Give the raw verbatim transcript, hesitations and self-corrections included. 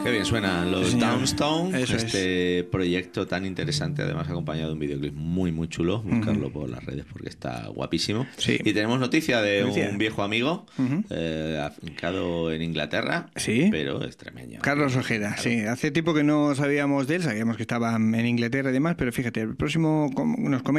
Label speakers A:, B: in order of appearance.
A: Qué bien suenan los
B: Sí, señor.
A: Downstone,
B: Eso
A: este es. proyecto tan interesante, además acompañado de un videoclip muy muy chulo, buscarlo uh-huh. por las redes porque está guapísimo.
B: Sí.
A: Y tenemos noticia de
B: noticia.
A: un viejo amigo
B: uh-huh.
A: eh, afincado en Inglaterra,
B: sí.
A: pero extremeño.
B: Carlos Ojeda, claro. sí. Hace tiempo que no sabíamos de él, sabíamos que estaba en Inglaterra y demás, pero fíjate, el próximo nos comenta